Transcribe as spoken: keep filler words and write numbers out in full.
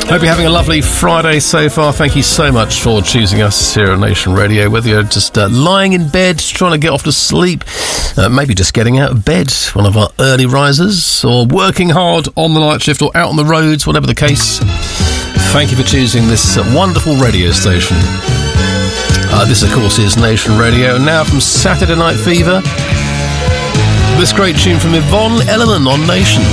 Hope you're having a lovely Friday so far. Thank you so much for choosing us here on Nation Radio. Whether you're just uh, lying in bed, trying to get off to sleep, uh, maybe just getting out of bed, one of our early risers, or working hard on the night shift or out on the roads, whatever the case, thank you for choosing this uh, wonderful radio station. Uh, this, of course, is Nation Radio. Now from Saturday Night Fever, this great tune from Yvonne Elliman on Nation.